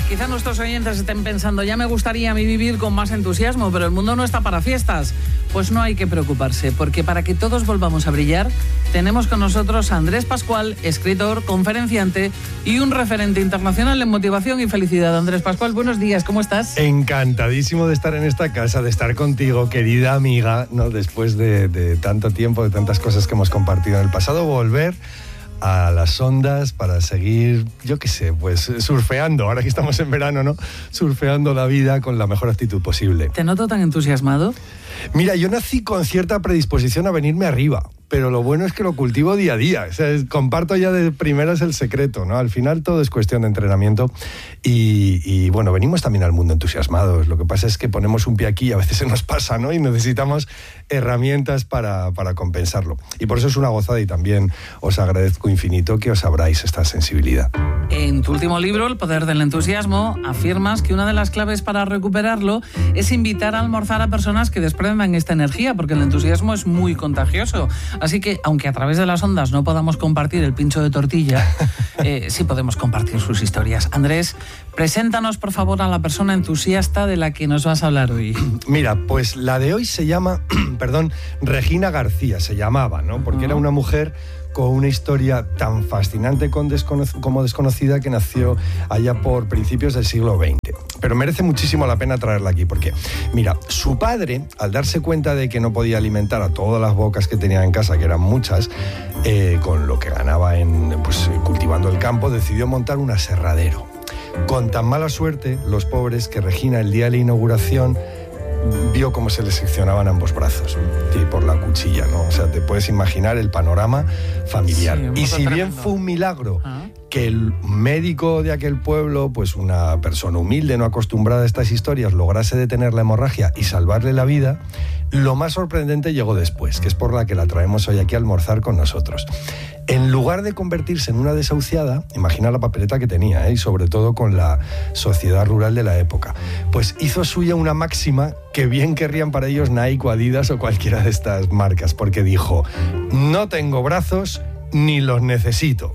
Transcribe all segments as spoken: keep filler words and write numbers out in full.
Quizá nuestros oyentes estén pensando, ya me gustaría a mí vivir con más entusiasmo, pero el mundo no está para fiestas. Pues no hay que preocuparse, porque para que todos volvamos a brillar, tenemos con nosotros a Andrés Pascual, escritor, conferenciante y un referente internacional en motivación y felicidad. Andrés Pascual, buenos días, ¿cómo estás? Encantadísimo de estar en esta casa, de estar contigo, querida amiga, ¿no? Después de, de tanto tiempo, de tantas cosas que hemos compartido en el pasado, volver a las ondas para seguir, yo qué sé, pues surfeando, ahora que estamos en verano, ¿no? Surfeando la vida con la mejor actitud posible. ¿Te noto tan entusiasmado? Mira, yo nací con cierta predisposición a venirme arriba, pero lo bueno es que lo cultivo día a día. O sea, es, comparto ya de primeras el secreto, ¿no? Al final todo es cuestión de entrenamiento y, y, bueno, venimos también al mundo entusiasmados. Lo que pasa es que ponemos un pie aquí y a veces se nos pasa, ¿no? Y necesitamos herramientas para, para compensarlo. Y por eso es una gozada y también os agradezco infinito que os abráis esta sensibilidad. En tu último libro, El poder del entusiasmo, afirmas que una de las claves para recuperarlo es invitar a almorzar a personas que desprendan esta energía, porque el entusiasmo es muy contagioso. Así que, aunque a través de las ondas no podamos compartir el pincho de tortilla, eh, sí podemos compartir sus historias. Andrés, preséntanos, por favor, a la persona entusiasta de la que nos vas a hablar hoy. Mira, pues la de hoy se llama, perdón, Regina García, se llamaba, ¿no? Porque uh-huh. era una mujer con una historia tan fascinante como desconocida que nació allá por principios del siglo veinte. Pero merece muchísimo la pena traerla aquí, porque, mira, su padre, al darse cuenta de que no podía alimentar a todas las bocas que tenía en casa, que eran muchas, eh, con lo que ganaba en, pues, cultivando el campo, decidió montar un aserradero. Con tan mala suerte, los pobres, que Regina, el día de la inauguración, vio cómo se le seccionaban ambos brazos, sí, por la cuchilla, ¿no? O sea, te puedes imaginar el panorama familiar. Sí, y si bien tremendo. Fue un milagro ¿Ah? que el médico de aquel pueblo, pues una persona humilde, no acostumbrada a estas historias, lograse detener la hemorragia y salvarle la vida, lo más sorprendente llegó después, que es por la que la traemos hoy aquí a almorzar con nosotros. En lugar de convertirse en una desahuciada, imagina la papeleta que tenía, ¿eh? Y sobre todo con la sociedad rural de la época, pues hizo suya una máxima que bien querrían para ellos Nike o Adidas o cualquiera de estas marcas, porque dijo, no tengo brazos ni los necesito.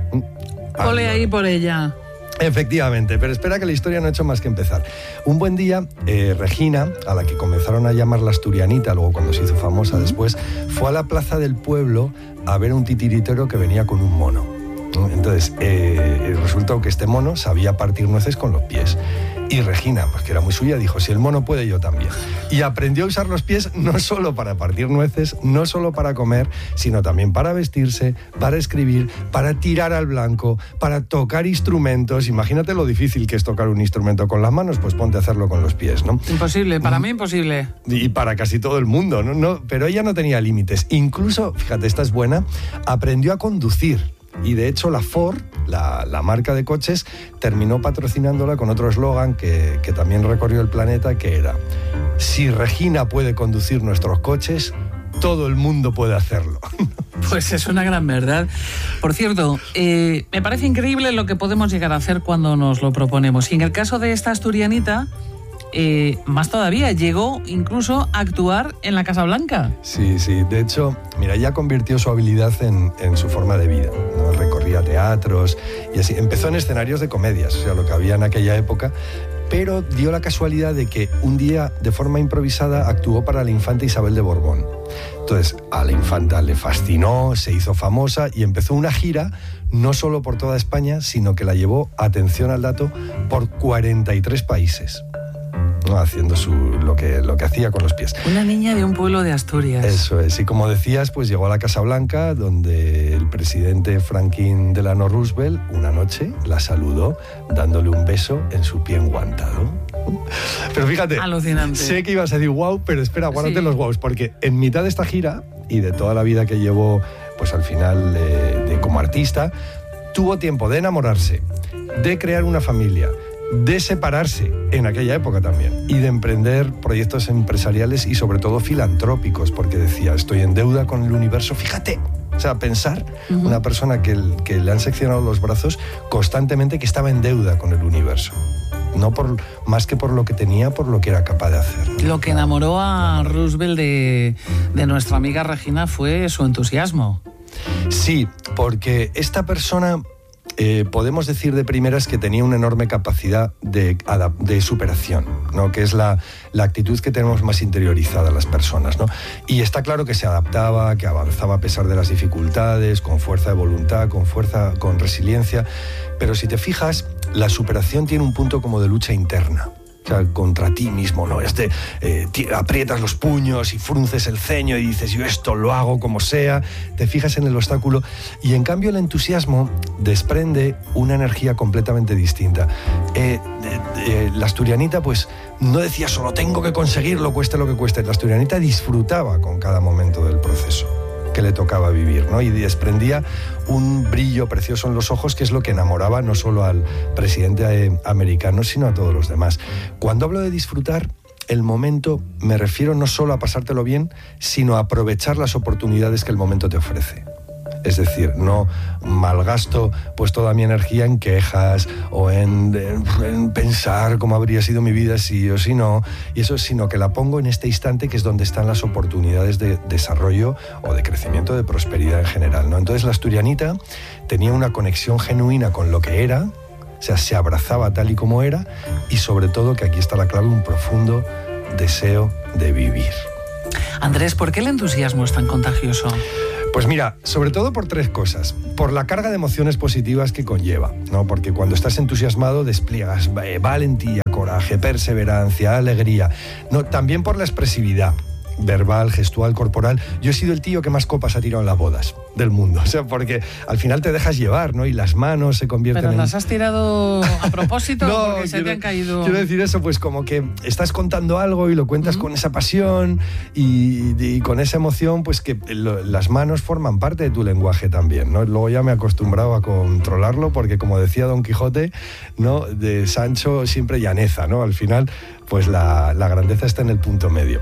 Ole ahí por ella. Efectivamente, pero espera que la historia no ha hecho más que empezar. Un buen día, eh, Regina, a la que comenzaron a llamar la Asturianita, luego cuando se hizo famosa después, fue a la plaza del pueblo a ver a un titiritero que venía con un mono. Entonces, eh, resultó que este mono sabía partir nueces con los pies. Y Regina, pues que era muy suya, dijo, si el mono puede, yo también. Y aprendió a usar los pies no solo para partir nueces, no solo para comer, sino también para vestirse, para escribir, para tirar al blanco, para tocar instrumentos. Imagínate lo difícil que es tocar un instrumento con las manos, pues ponte a hacerlo con los pies, ¿no? Imposible, para mí imposible. Y para casi todo el mundo, ¿no? no pero ella no tenía límites. Incluso, fíjate, esta es buena, aprendió a conducir. Y de hecho la Ford, la, la marca de coches, terminó patrocinándola con otro eslogan que, que también recorrió el planeta, que era: si Regina puede conducir nuestros coches, todo el mundo puede hacerlo. Pues es una gran verdad. Por cierto, eh, me parece increíble lo que podemos llegar a hacer cuando nos lo proponemos. Y en el caso de esta asturianita, Eh, más todavía, llegó incluso a actuar en la Casa Blanca. Sí, sí, de hecho, mira, ella convirtió su habilidad en, en su forma de vida, ¿no? Recorría teatros y así. Empezó en escenarios de comedias, o sea, lo que había en aquella época, pero dio la casualidad de que un día, de forma improvisada, actuó para la infanta Isabel de Borbón. Entonces, a la infanta le fascinó, se hizo famosa y empezó una gira no solo por toda España, sino que la llevó, atención al dato, por cuarenta y tres países. Haciendo su, lo, que, lo que hacía con los pies. Una niña de un pueblo de Asturias. Eso es, y como decías, pues llegó a la Casa Blanca, donde el presidente Franklin Delano Roosevelt una noche la saludó dándole un beso en su pie enguantado. Pero fíjate, alucinante. Sé que ibas a decir wow, pero espera, guárdate sí. los wows, porque en mitad de esta gira y de toda la vida que llevó, pues al final de, de como artista, tuvo tiempo de enamorarse, de crear una familia, de separarse en aquella época también y de emprender proyectos empresariales y sobre todo filantrópicos, porque decía, estoy en deuda con el universo. Fíjate, o sea, pensar uh-huh. una persona que, que le han seccionado los brazos constantemente, que estaba en deuda con el universo. No por más que por lo que tenía, por lo que era capaz de hacer. Lo que enamoró a Roosevelt de, de nuestra amiga Regina fue su entusiasmo. Sí, porque esta persona eh, podemos decir de primeras que tenía una enorme capacidad de, de superación, ¿no? Que es la, la actitud que tenemos más interiorizada las personas, ¿no? Y está claro que se adaptaba, que avanzaba a pesar de las dificultades, con fuerza de voluntad, con fuerza, con resiliencia. Pero si te fijas, la superación tiene un punto como de lucha interna. O sea, contra ti mismo, ¿no? Este, eh, aprietas los puños y frunces el ceño y dices, yo esto lo hago como sea, te fijas en el obstáculo. Y en cambio el entusiasmo desprende una energía completamente distinta. Eh, eh, eh, la asturianita, pues, no decía solo tengo que conseguirlo, cueste lo que cueste. La asturianita disfrutaba con cada momento del proceso que le tocaba vivir, ¿no? Y desprendía un brillo precioso en los ojos, que es lo que enamoraba no solo al presidente americano, sino a todos los demás. Cuando hablo de disfrutar el momento, me refiero no solo a pasártelo bien, sino a aprovechar las oportunidades que el momento te ofrece. Es decir, no malgasto pues toda mi energía en quejas o en, en, en pensar cómo habría sido mi vida si o si no, y eso, sino que la pongo en este instante, que es donde están las oportunidades de desarrollo o de crecimiento, de prosperidad en general, ¿no? Entonces la asturianita tenía una conexión genuina con lo que era, o sea, se abrazaba tal y como era, y sobre todo, que aquí está la clave, un profundo deseo de vivir. Andrés, ¿por qué el entusiasmo es tan contagioso? Pues mira, sobre todo por tres cosas. Por la carga de emociones positivas que conlleva, ¿no? Porque cuando estás entusiasmado despliegas eh, valentía, coraje, perseverancia, alegría. No, también por la expresividad verbal, gestual, corporal. Yo he sido el tío que más copas ha tirado en las bodas del mundo. O sea, porque al final te dejas llevar, ¿no? Y las manos se convierten en... ¿Pero las has tirado a propósito? No, porque se quiero, te han caído... Quiero decir eso, pues como que estás contando algo y lo cuentas uh-huh. con esa pasión y, y con esa emoción, pues que lo, las manos forman parte de tu lenguaje también, ¿no? Luego ya me he acostumbrado a controlarlo, porque como decía Don Quijote, ¿no? De Sancho siempre llaneza, ¿no? Al final, pues la, la grandeza está en el punto medio.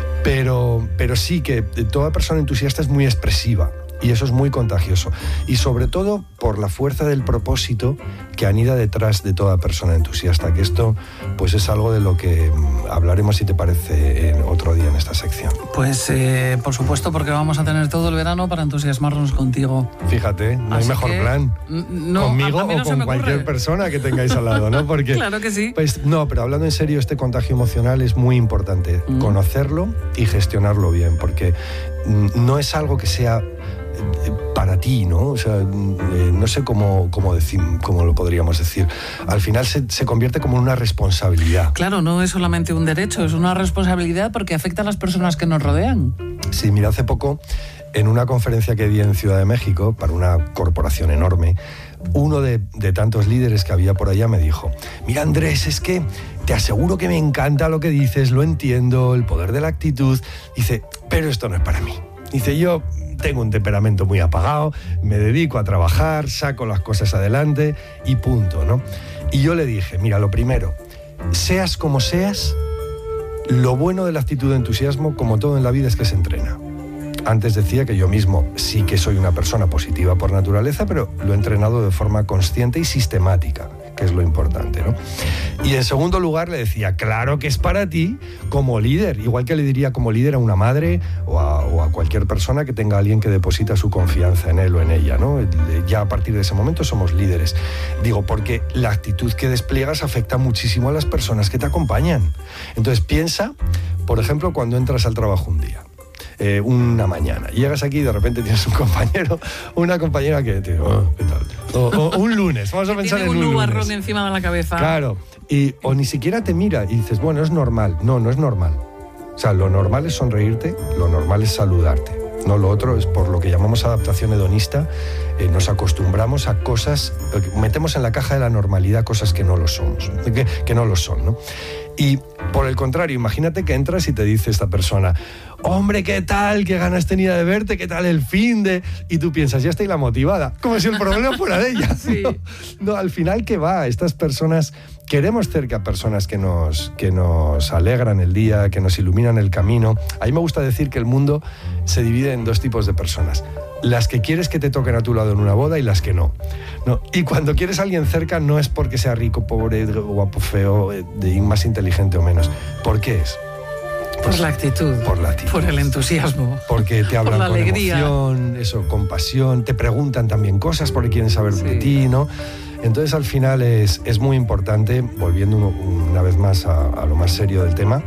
Pero, pero sí que toda persona entusiasta es muy expresiva, y eso es muy contagioso. Y sobre todo por la fuerza del propósito que anida detrás de toda persona entusiasta, que esto pues es algo de lo que hablaremos, si te parece, en otro día en esta sección. Pues eh, por supuesto, porque vamos a tener todo el verano para entusiasmarnos contigo. Fíjate, no Así hay mejor que, plan. No, conmigo a, a mí no o con cualquier persona que tengáis al lado, ¿no? Porque, claro que sí. Pues, no, pero hablando en serio, este contagio emocional es muy importante, mm. conocerlo y gestionarlo bien, porque no es algo que sea para ti, ¿no? O sea, no sé cómo, cómo, decir, cómo lo podríamos decir. Al final se, se convierte como en una responsabilidad. Claro, no es solamente un derecho, es una responsabilidad porque afecta a las personas que nos rodean. Sí, mira, hace poco, en una conferencia que di en Ciudad de México, para una corporación enorme, uno de, de tantos líderes que había por allá me dijo: mira, Andrés, es que te aseguro que me encanta lo que dices, lo entiendo, el poder de la actitud. Dice, pero esto no es para mí. Dice, yo tengo un temperamento muy apagado, me dedico a trabajar, saco las cosas adelante y punto, ¿no? Y yo le dije, mira, lo primero, seas como seas, lo bueno de la actitud de entusiasmo, como todo en la vida, es que se entrena. Antes decía que yo mismo sí que soy una persona positiva por naturaleza, pero lo he entrenado de forma consciente y sistemática, que es lo importante, ¿no? Y en segundo lugar le decía, claro que es para ti como líder, igual que le diría como líder a una madre o a, o a cualquier persona que tenga a alguien que deposita su confianza en él o en ella, ¿no? Ya a partir de ese momento somos líderes. Digo, porque la actitud que despliegas afecta muchísimo a las personas que te acompañan. Entonces piensa, por ejemplo, cuando entras al trabajo un día. Eh, una mañana. Llegas aquí y de repente tienes un compañero, una compañera que te digo, oh, ¿qué tal? O, o un lunes, vamos a pensar en un lunes. Tiene un nubarrón encima de la cabeza. Claro, y, o ni siquiera te mira y dices, bueno, es normal. No, no es normal. O sea, lo normal es sonreírte, lo normal es saludarte. No, lo otro es por lo que llamamos adaptación hedonista. Eh, nos acostumbramos a cosas, metemos en la caja de la normalidad cosas que no lo somos, que, que no lo son, ¿no? Y por el contrario, imagínate que entras y te dice esta persona, hombre, ¿qué tal? ¿Qué ganas tenía de verte? ¿Qué tal el fin de...? Y tú piensas, ya estoy la motivada, como si el problema fuera de ella. Sí. No, no, al final, ¿qué va? Estas personas, queremos cerca personas que nos, que nos alegran el día, que nos iluminan el camino. A mí me gusta decir que el mundo se divide en dos tipos de personas. Las que quieres que te toquen a tu lado en una boda y las que no. no. Y cuando quieres a alguien cerca no es porque sea rico, pobre, guapo, feo, de más inteligente o menos. ¿Por qué es? Por la actitud. Por la actitud. Por el entusiasmo. Porque te hablan por la con alegría. emoción, eso, con pasión, te preguntan también cosas porque quieren saber Sí. de ti, ¿no? Entonces, al final es, es muy importante, volviendo uno- una vez más a, a lo más serio del tema,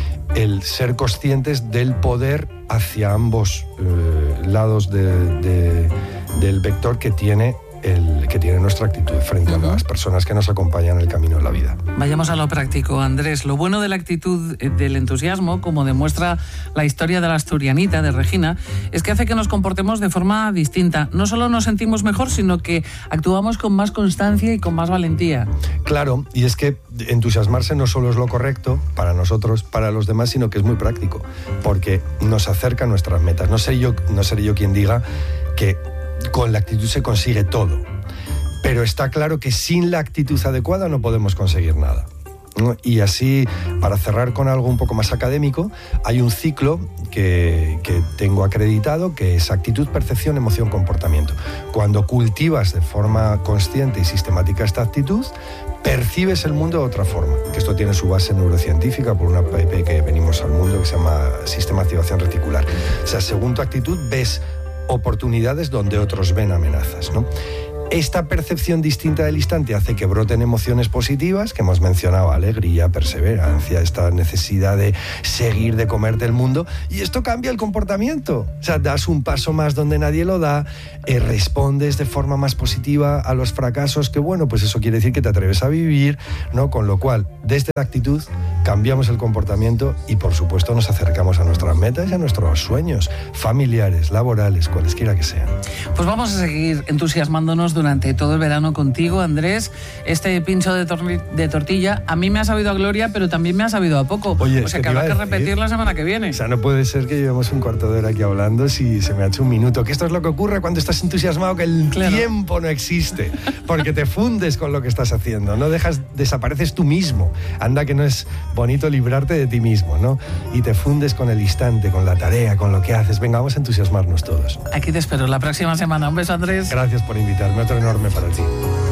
el ser conscientes del poder hacia ambos eh, lados de- de- del vector que tiene, el, que tiene nuestra actitud frente Ujú. a las personas que nos acompañan en el camino de la vida. Vayamos a lo práctico, Andrés. Lo bueno de la actitud eh, del entusiasmo, como demuestra la historia de la asturianita, de Regina, es que hace que nos comportemos de forma distinta. No solo nos sentimos mejor, sino que actuamos con más constancia y con más valentía. Claro, y es que entusiasmarse no solo es lo correcto para nosotros, para los demás, sino que es muy práctico, porque nos acerca a nuestras metas. No sé yo, no seré yo quien diga que con la actitud se consigue todo, pero está claro que sin la actitud adecuada no podemos conseguir nada, ¿no? Y así, para cerrar con algo un poco más académico, hay un ciclo que, que tengo acreditado, que es actitud, percepción, emoción, comportamiento. Cuando cultivas de forma consciente y sistemática esta actitud, percibes el mundo de otra forma, que esto tiene su base neurocientífica por una P P que venimos al mundo que se llama sistema de activación reticular. O sea, según tu actitud ves oportunidades donde otros ven amenazas, ¿no? Esta percepción distinta del instante hace que broten emociones positivas, que hemos mencionado, alegría, perseverancia, esta necesidad de seguir, de comerte el mundo, y esto cambia el comportamiento. O sea, das un paso más donde nadie lo da, eh, respondes de forma más positiva a los fracasos, que bueno, pues eso quiere decir que te atreves a vivir, ¿no? Con lo cual, desde la actitud, cambiamos el comportamiento y, por supuesto, nos acercamos a nuestras metas y a nuestros sueños familiares, laborales, cualesquiera que sean. Pues vamos a seguir entusiasmándonos durante todo el verano contigo, Andrés. Este pincho de, torni- de tortilla a mí me ha sabido a gloria, pero también me ha sabido a poco. Oye, o es sea que que te iba habrá que a decir, repetir la semana que viene. O sea, no puede ser que llevemos un cuarto de hora aquí hablando si se me ha hecho un minuto. Que esto es lo que ocurre cuando estás entusiasmado, que el Claro. tiempo no existe, porque te fundes con lo que estás haciendo, no dejas, desapareces tú mismo. Anda que no es bonito librarte de ti mismo, ¿no? Y te fundes con el instante, con la tarea, con lo que haces. Venga, vamos a entusiasmarnos todos. Aquí te espero la próxima semana. Un beso, Andrés. Gracias por invitarme, otro enorme para ti.